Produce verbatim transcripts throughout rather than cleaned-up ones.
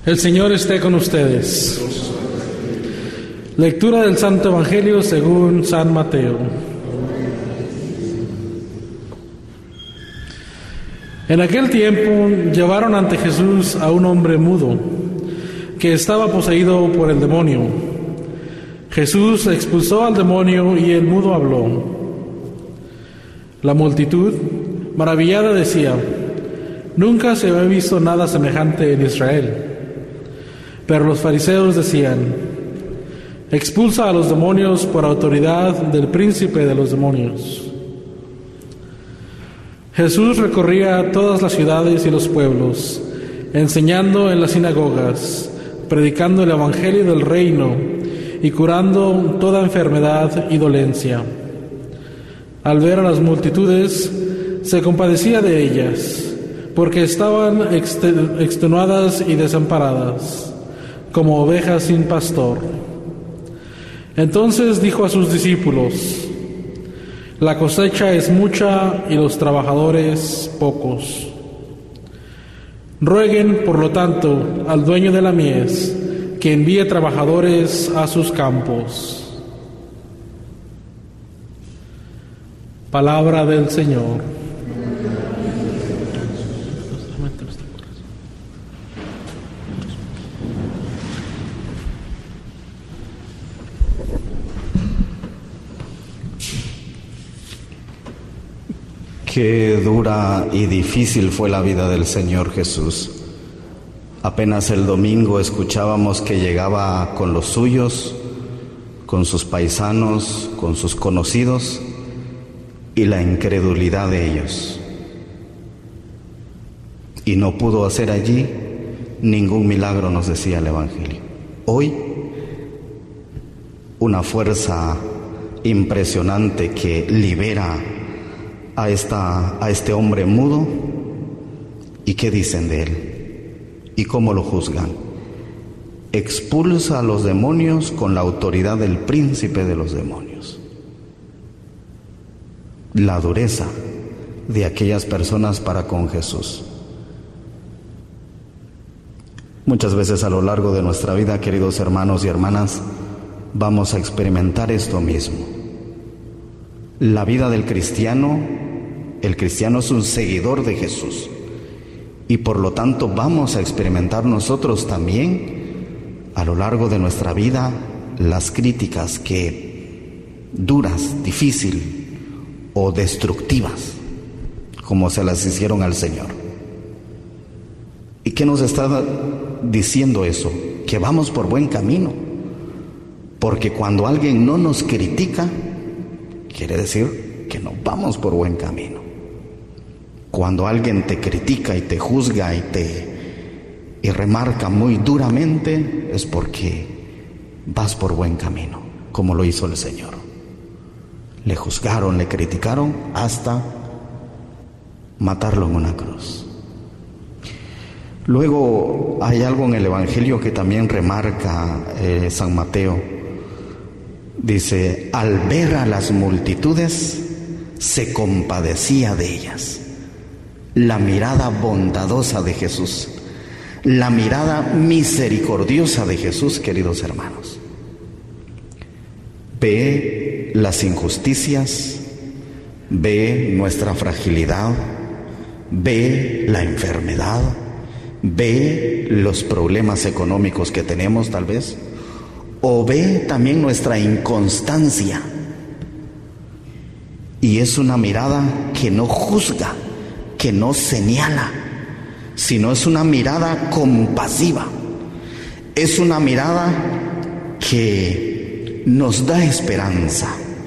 El Señor esté con ustedes. Lectura del Santo Evangelio según San Mateo. En aquel tiempo llevaron ante Jesús a un hombre mudo, que estaba poseído por el demonio. Jesús expulsó al demonio y el mudo habló. La multitud, maravillada, decía: nunca se había visto nada semejante en Israel. Pero los fariseos decían: expulsa a los demonios por autoridad del príncipe de los demonios. Jesús recorría todas las ciudades y los pueblos, enseñando en las sinagogas, predicando el evangelio del reino y curando toda enfermedad y dolencia. Al ver a las multitudes, se compadecía de ellas, porque estaban extenuadas y desamparadas, como ovejas sin pastor. Entonces dijo a sus discípulos: la cosecha es mucha y los trabajadores pocos. Rueguen, por lo tanto, al dueño de la mies que envíe trabajadores a sus campos. Palabra del Señor. Qué dura y difícil fue la vida del Señor Jesús. Apenas el domingo escuchábamos que llegaba con los suyos, con sus paisanos, con sus conocidos, y la incredulidad de ellos. Y no pudo hacer allí ningún milagro, nos decía el Evangelio. Hoy, una fuerza impresionante que libera a, esta, a este hombre mudo. ¿Y qué dicen de él? ¿Y cómo lo juzgan? Expulsa a los demonios con la autoridad del príncipe de los demonios. La dureza de aquellas personas para con Jesús. Muchas veces a lo largo de nuestra vida, queridos hermanos y hermanas, vamos a experimentar esto mismo. La vida del cristiano, el cristiano es un seguidor de Jesús, y por lo tanto vamos a experimentar nosotros también a lo largo de nuestra vida las críticas que duras, difíciles o destructivas, como se las hicieron al Señor. ¿Y qué nos está diciendo eso? Que vamos por buen camino, porque cuando alguien no nos critica, quiere decir que no vamos por buen camino. Cuando alguien te critica y te juzga y te y remarca muy duramente, es porque vas por buen camino, como lo hizo el Señor. Le juzgaron, le criticaron hasta matarlo en una cruz. Luego hay algo en el Evangelio que también remarca eh, San Mateo. Dice: al ver a las multitudes, se compadecía de ellas. La mirada bondadosa de Jesús, la mirada misericordiosa de Jesús, queridos hermanos. Ve las injusticias, ve nuestra fragilidad, ve la enfermedad, ve los problemas económicos que tenemos tal vez, o ve también nuestra inconstancia. Y es una mirada que no juzga, que no señala, sino es una mirada compasiva. Es una mirada que nos da esperanza,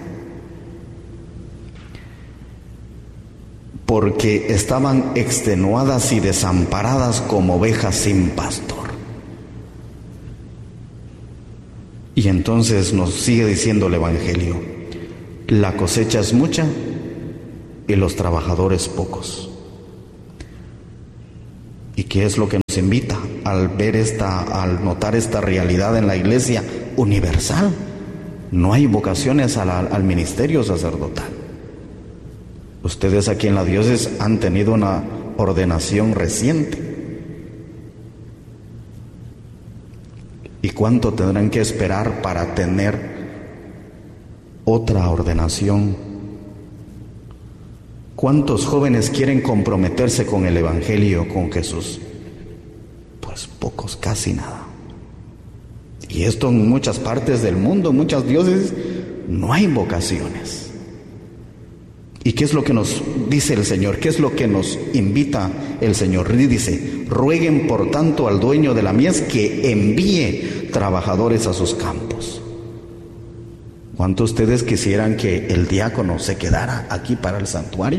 porque estaban extenuadas y desamparadas como ovejas sin pastor. Y entonces nos sigue diciendo el Evangelio: la cosecha es mucha y los trabajadores pocos. ¿Y qué es lo que nos invita al ver esta, al notar esta realidad en la iglesia universal? No hay vocaciones a la, al ministerio sacerdotal. Ustedes aquí en la diócesis han tenido una ordenación reciente. ¿Y cuánto tendrán que esperar para tener otra ordenación? ¿Cuántos jóvenes quieren comprometerse con el Evangelio, con Jesús? Pues pocos, casi nada. Y esto en muchas partes del mundo, muchas diócesis, no hay vocaciones. ¿Y qué es lo que nos dice el Señor? ¿Qué es lo que nos invita el Señor? Dice: rueguen por tanto al dueño de la mies que envíe trabajadores a sus campos. ¿Cuántos de ustedes quisieran que el diácono se quedara aquí para el santuario?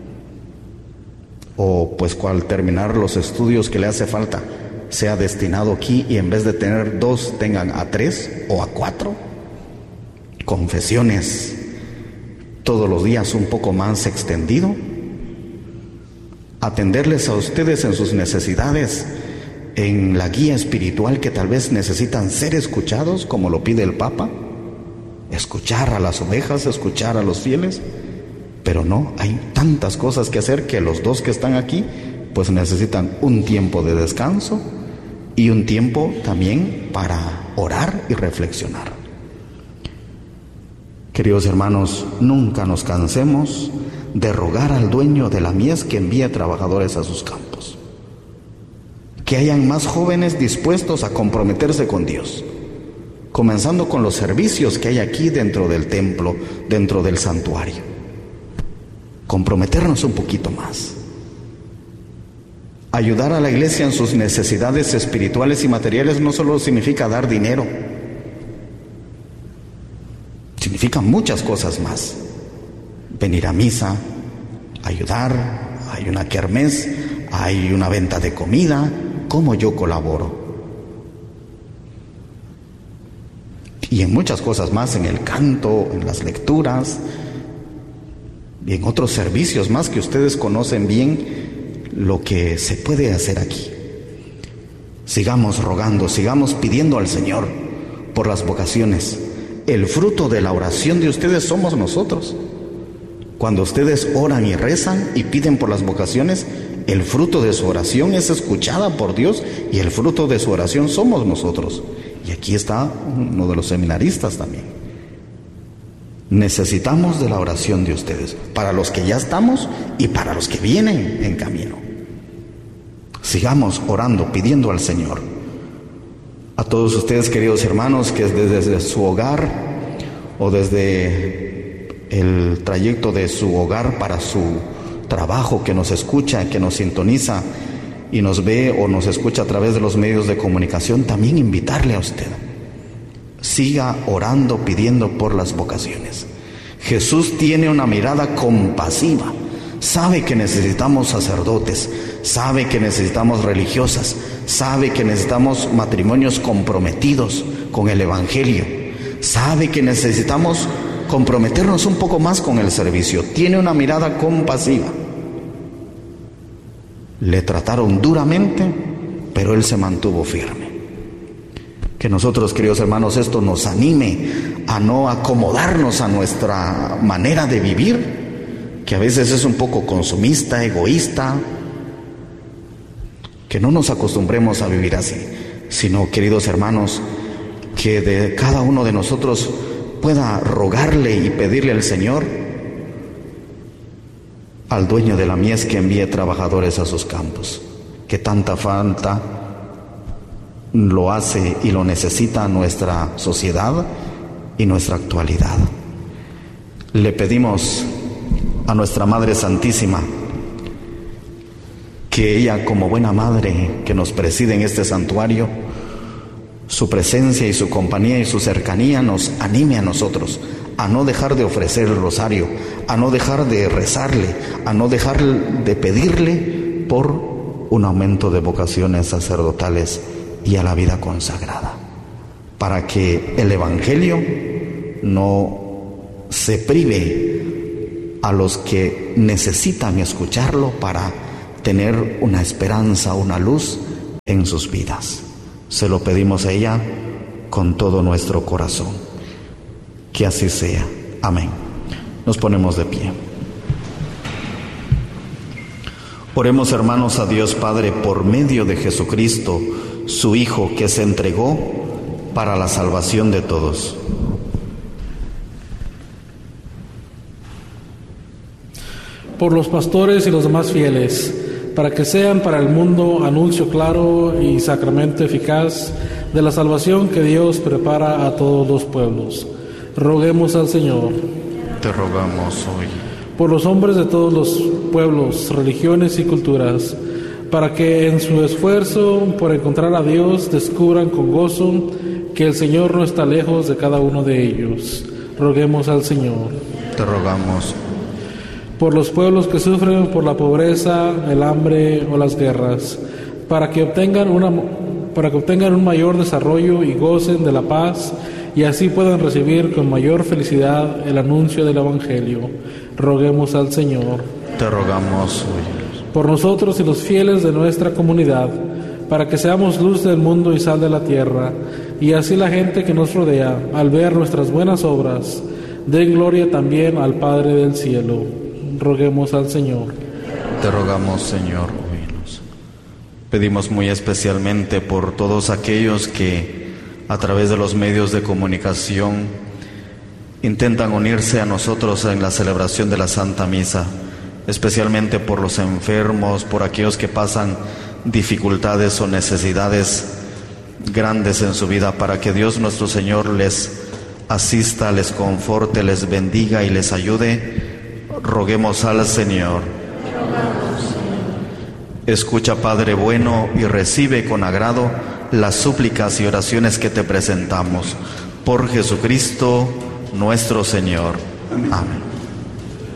O pues al terminar los estudios que le hace falta, sea destinado aquí y en vez de tener dos, tengan a tres o a cuatro. Confesiones todos los días un poco más extendido. Atenderles a ustedes en sus necesidades, en la guía espiritual que tal vez necesitan ser escuchados, como lo pide el Papa. Escuchar a las ovejas, escuchar a los fieles. Pero no, hay tantas cosas que hacer que los dos que están aquí pues necesitan un tiempo de descanso y un tiempo también para orar y reflexionar. Queridos hermanos, nunca nos cansemos de rogar al dueño de la mies que envíe trabajadores a sus campos. Que hayan más jóvenes dispuestos a comprometerse con Dios, comenzando con los servicios que hay aquí dentro del templo, dentro del santuario. Comprometernos un poquito más. Ayudar a la iglesia en sus necesidades espirituales y materiales no solo significa dar dinero, significa muchas cosas más. Venir a misa, ayudar, hay una kermés, hay una venta de comida, ¿cómo yo colaboro? Y en muchas cosas más, en el canto, en las lecturas y en otros servicios más que ustedes conocen bien lo que se puede hacer aquí. Sigamos rogando, sigamos pidiendo al Señor por las vocaciones. El fruto de la oración de ustedes somos nosotros. Cuando ustedes oran y rezan y piden por las vocaciones, el fruto de su oración es escuchada por Dios y el fruto de su oración somos nosotros. Y aquí está uno de los seminaristas también. Necesitamos de la oración de ustedes, para los que ya estamos y para los que vienen en camino. Sigamos orando, pidiendo al Señor. A todos ustedes, queridos hermanos, que desde, desde su hogar o desde el trayecto de su hogar para su trabajo, que nos escucha, que nos sintoniza y nos ve o nos escucha a través de los medios de comunicación, también invitarle a usted. Siga orando, pidiendo por las vocaciones. Jesús tiene una mirada compasiva. Sabe que necesitamos sacerdotes, sabe que necesitamos religiosas, sabe que necesitamos matrimonios comprometidos con el Evangelio, sabe que necesitamos comprometernos un poco más con el servicio. Tiene una mirada compasiva. Le trataron duramente, pero él se mantuvo firme. Que nosotros, queridos hermanos, esto nos anime a no acomodarnos a nuestra manera de vivir, que a veces es un poco consumista, egoísta. Que no nos acostumbremos a vivir así, sino, queridos hermanos, que de cada uno de nosotros pueda rogarle y pedirle al Señor, al dueño de la mies, que envíe trabajadores a sus campos, que tanta falta lo hace y lo necesita nuestra sociedad y nuestra actualidad. Le pedimos a nuestra Madre Santísima que ella, como buena madre que nos preside en este santuario, su presencia y su compañía y su cercanía nos anime a nosotros a no dejar de ofrecer el rosario, a no dejar de rezarle, a no dejar de pedirle por un aumento de vocaciones sacerdotales y a la vida consagrada, para que el Evangelio no se prive a los que necesitan escucharlo para tener una esperanza, una luz en sus vidas. Se lo pedimos a ella con todo nuestro corazón. Que así sea. Amén. Nos ponemos de pie. Oremos, hermanos, a Dios Padre por medio de Jesucristo, su Hijo, que se entregó para la salvación de todos. Por los pastores y los demás fieles, para que sean para el mundo anuncio claro y sacramento eficaz de la salvación que Dios prepara a todos los pueblos. Roguemos al Señor. Te rogamos hoy. Por los hombres de todos los pueblos, religiones y culturas, para que en su esfuerzo por encontrar a Dios descubran con gozo que el Señor no está lejos de cada uno de ellos. Roguemos al Señor. Te rogamos. Por los pueblos que sufren por la pobreza, el hambre o las guerras, para que obtengan una, para que obtengan un mayor desarrollo y gocen de la paz, y así puedan recibir con mayor felicidad el anuncio del Evangelio. Roguemos al Señor. Te rogamos hoy. Por nosotros y los fieles de nuestra comunidad, para que seamos luz del mundo y sal de la tierra, y así la gente que nos rodea, al ver nuestras buenas obras, dé gloria también al Padre del cielo. Roguemos al Señor. Te rogamos, Señor, oínos. Pedimos muy especialmente por todos aquellos que a través de los medios de comunicación intentan unirse a nosotros en la celebración de la Santa Misa, especialmente por los enfermos, por aquellos que pasan dificultades o necesidades grandes en su vida, para que Dios nuestro Señor les asista, les conforte, les bendiga y les ayude. Roguemos al Señor. Escucha, Padre bueno, y recibe con agrado las súplicas y oraciones que te presentamos. Por Jesucristo nuestro Señor. Amén.